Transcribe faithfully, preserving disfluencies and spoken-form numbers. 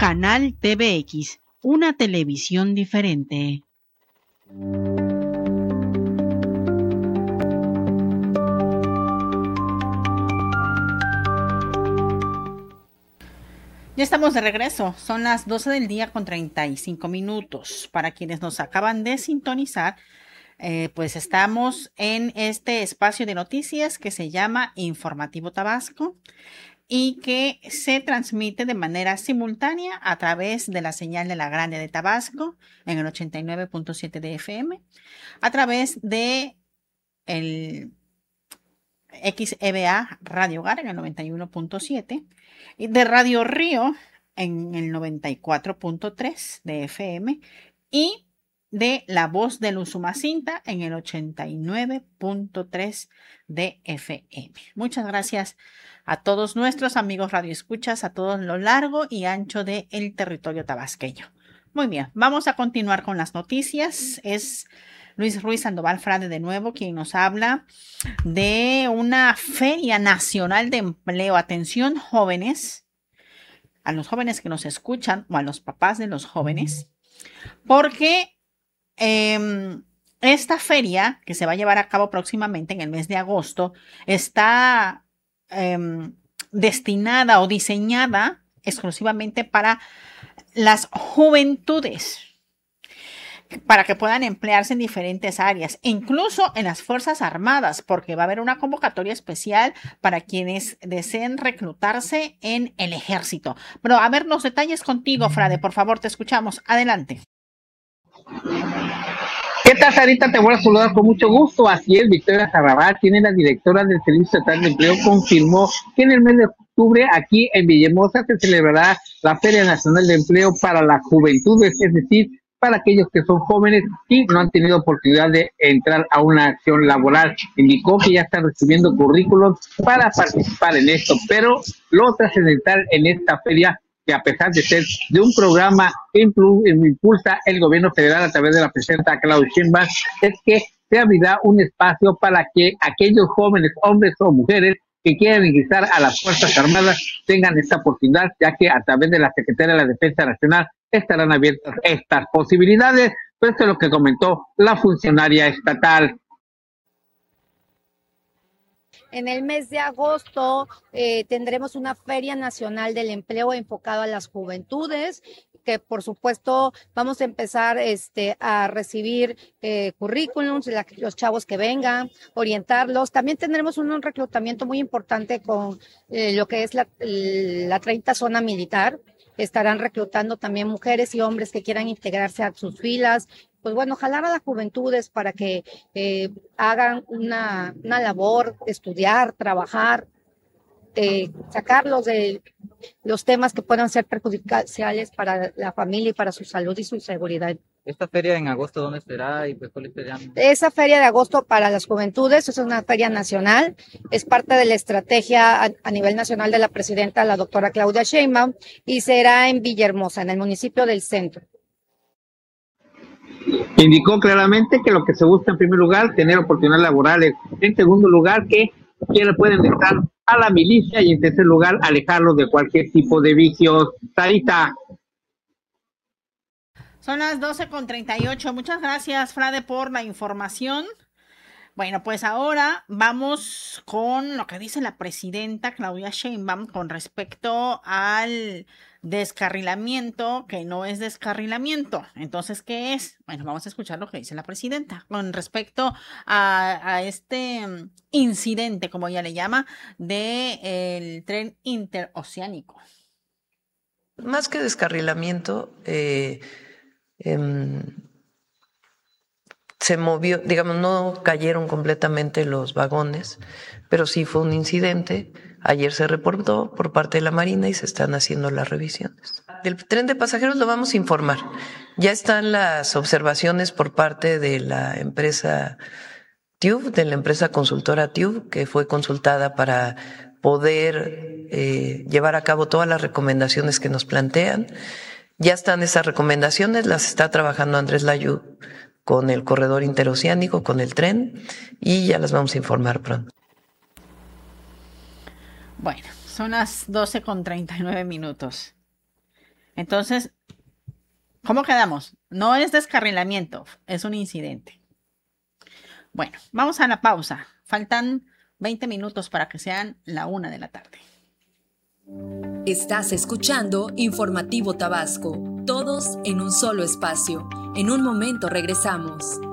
Canal T V X, una televisión diferente. Ya estamos de regreso, son las doce del día con treinta y cinco minutos. Para quienes nos acaban de sintonizar, eh, pues estamos en este espacio de noticias que se llama Informativo Tabasco y que se transmite de manera simultánea a través de la señal de la Grande de Tabasco en el ochenta y nueve punto siete de F M, a través de el X E B A Radio Hogar en el noventa y uno punto siete y de Radio Río en el noventa y cuatro punto tres de F M y de La Voz del Usumacinta en el ochenta y nueve punto tres de F M. Muchas gracias a todos nuestros amigos radioescuchas a todo lo largo y ancho del territorio tabasqueño. Muy bien, vamos a continuar con las noticias. Es Luis Ruiz Sandoval Frade de nuevo quien nos habla de una Feria Nacional de Empleo. Atención, jóvenes, a los jóvenes que nos escuchan o a los papás de los jóvenes, porque eh, esta feria que se va a llevar a cabo próximamente en el mes de agosto está eh, destinada o diseñada exclusivamente para las juventudes, para que puedan emplearse en diferentes áreas, incluso en las Fuerzas Armadas, porque va a haber una convocatoria especial para quienes deseen reclutarse en el ejército. Pero a ver los detalles contigo, Frade, por favor, te escuchamos. Adelante. ¿Qué tal, Sarita? Te voy a saludar con mucho gusto. Así es, Victoria Jarrabal, quien es la directora del Servicio Estatal de Empleo, confirmó que en el mes de octubre aquí en Villahermosa se celebrará la Feria Nacional de Empleo para las Juventudes, es decir, para aquellos que son jóvenes y no han tenido oportunidad de entrar a una acción laboral. Indicó que ya están recibiendo currículos para participar en esto, pero lo trascendental en esta feria, que a pesar de ser de un programa que impulsa el gobierno federal a través de la presidenta Claudia Sheinbaum, es que se abrirá un espacio para que aquellos jóvenes, hombres o mujeres, que quieran ingresar a las Fuerzas Armadas tengan esta oportunidad, ya que a través de la Secretaría de la Defensa Nacional estarán abiertas estas posibilidades. Pues esto es lo que comentó la funcionaria estatal. En el mes de agosto eh, tendremos una Feria Nacional del Empleo enfocada a las juventudes, que por supuesto vamos a empezar este, a recibir eh, currículums, la, los chavos que vengan, orientarlos. También tendremos un, un reclutamiento muy importante con eh, lo que es la, la treinta zona militar. Estarán reclutando también mujeres y hombres que quieran integrarse a sus filas. Pues bueno, jalar a las juventudes para que eh, hagan una, una labor, estudiar, trabajar, eh, sacarlos de los temas que puedan ser perjudiciales para la familia y para su salud y su seguridad. ¿Esta feria en agosto dónde será? Y pues, ¿cuál será? Esa feria de agosto para las juventudes es una feria nacional, es parte de la estrategia a, a nivel nacional de la presidenta, la doctora Claudia Sheinbaum, y será en Villahermosa, en el municipio del Centro. Indicó claramente que lo que se busca en primer lugar, tener oportunidades laborales. En segundo lugar, que quienes pueden entrar a la milicia y en tercer lugar, alejarlos de cualquier tipo de vicios. Sarita. Son las doce con treinta y ocho. Muchas gracias, Frade, por la información. Bueno, pues ahora vamos con lo que dice la presidenta Claudia Sheinbaum con respecto al descarrilamiento, que no es descarrilamiento. Entonces, ¿qué es? Bueno, vamos a escuchar lo que dice la presidenta con respecto a, a este incidente, como ella le llama, del tren interoceánico. Más que descarrilamiento, eh, eh, se movió, digamos, no cayeron completamente los vagones, pero sí fue un incidente. Ayer se reportó por parte de la Marina y se están haciendo las revisiones. Del tren de pasajeros lo vamos a informar. Ya están las observaciones por parte de la empresa T U V, de la empresa consultora T U V, que fue consultada para poder eh, llevar a cabo todas las recomendaciones que nos plantean. Ya están esas recomendaciones, las está trabajando Andrés Layú con el corredor interoceánico, con el tren, y ya las vamos a informar pronto. Bueno, son las doce con treinta y nueve minutos. Entonces, ¿cómo quedamos? No es descarrilamiento, es un incidente. Bueno, vamos a la pausa. Faltan veinte minutos para que sean la una de la tarde. Estás escuchando Informativo Tabasco, todos en un solo espacio. En un momento regresamos.